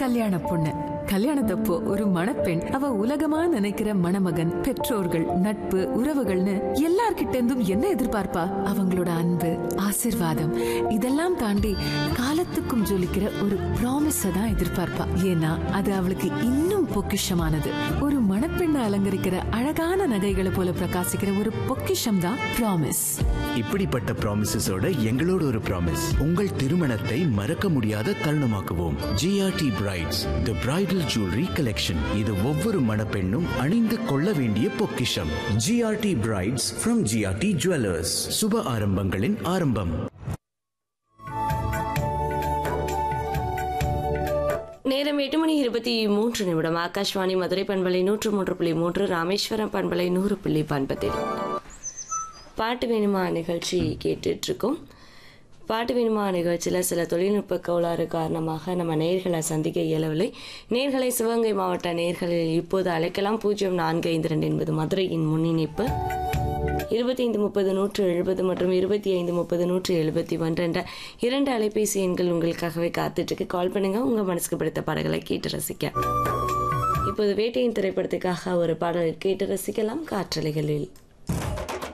கல்யாண பொண்ணு. கல்யாணத்தப்போ ஒரு மணப்பெண் அவ உலகமா நினைக்கிற மணமகன், பெற்றோர்கள், நட்பு, உறவுகள்னு எல்லார்கிட்ட இருந்தும் என்ன எதிர்பார்ப்பா? அவங்களோட அன்பு, ஆசிர்வாதம் இதெல்லாம் தாண்டி காலத்துக்கும் ஜொலிக்கிற ஒரு ப்ராமிஸ தான் எதிர்பார்ப்பா. ஏன்னா அது அவளுக்கு இன்னும் பொக்கிஷமானது. ஒரு மணப்பெண்ணை அலங்கரிக்கிற அழகான நகைகளை போல பிரகாசிக்கிற ஒரு பொக்கிஷம் தான் ப்ராமிஸ். இப்படிப்பட்ட ப்ராமிசஸோட எங்களோட ஒரு ப்ராமிஸ், உங்கள் திருமணத்தை மறக்க முடியாத தருணமாக்குவோம். ஜிஆர்டி பிரைட்ஸ், தி பிரைடல் ஜுவல்லரி கலெக்ஷன். இது ஒவ்வொரு மணப்பெண்ணும் அணிந்து கொள்ள வேண்டிய பொக்கிஷம். GRT brides from GRT jewellers. சுப ஆரம்பங்களின் ஆரம்பம். நேரம் 8:23. ஆகாஷ்வாணி மதுரை பண்பலை 103.3, ராமேஸ்வரம் பண்பலை 100.9. பாட்டு வேணுமா நிகழ்ச்சி கேட்டுட்டு இருக்கோம். பாட்டு வேணுமா நிகழ்ச்சியில் சில தொழில்நுட்ப கோளாறு காரணமாக நம்ம நேர்களை சந்திக்க இயலவில்லை. நேர்களை சிவகங்கை மாவட்ட நேர்களில் இப்போது அழைக்கலாம். 0452 என்பது மதுரையின் முன்னிணைப்பு. 2530-170 மற்றும் 2530-171 என்ற 2 அலைபேசி எண்கள் உங்களுக்காகவே காத்துட்டு கால் பண்ணுங்க. உங்க மனசுக்கு பிடித்த பாடல்களை கேட்டு ரசிக்க. இப்போது வேட்டையின் திரைப்படத்துக்காக ஒரு பாடலை கேட்டு ரசிக்கலாம் காற்றலைகளில்.